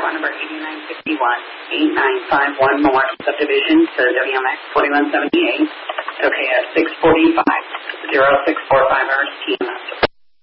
lot number 8951, 8951 Moore subdivision to WMX 4178. Okay, at 645, 0645 hours TMS.